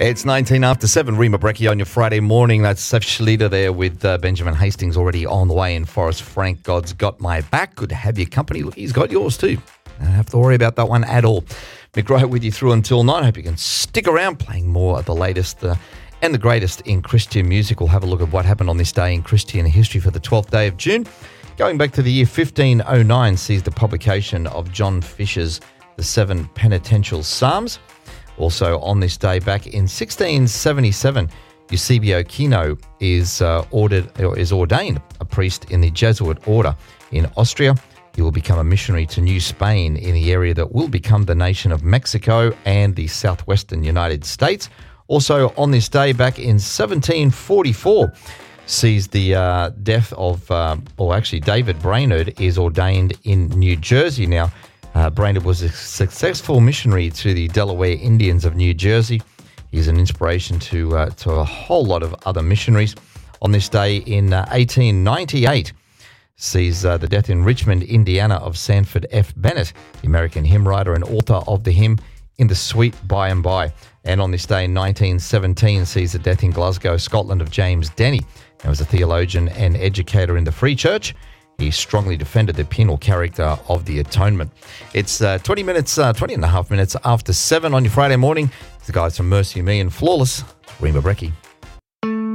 It's 19 after 7, Rima Brecchi on your Friday morning. That's Seth Schleder there with Benjamin Hastings already on the way in Forrest Frank. God's got my back. Good to have your company. Look, he's got yours too. Don't have to worry about that one at all. Mick Wright with you through until 9. Hope you can stick around, playing more of the latest and the greatest in Christian music. We'll have a look at what happened on this day in Christian history for the 12th day of June. Going back to the year 1509 sees the publication of John Fisher's The Seven Penitential Psalms. Also on this day, back in 1677, Eusebio Kino is ordained a priest in the Jesuit order in Austria. He will become a missionary to New Spain in the area that will become the nation of Mexico and the southwestern United States. Also on this day, back in 1744, sees the death of, David Brainerd is ordained in New Jersey. Now, Brainerd was a successful missionary to the Delaware Indians of New Jersey. He's an inspiration to a whole lot of other missionaries. On this day in 1898, sees the death in Richmond, Indiana of Sanford F. Bennett, the American hymn writer and author of the hymn In the Sweet By and By. And on this day in 1917, sees the death in Glasgow, Scotland of James Denny. He was a theologian and educator in the Free Church. He strongly defended the penal character of the atonement. It's 20 and a half minutes after 7 on your Friday morning. The guys from Mercy Me and Flawless, Rima Brecchi.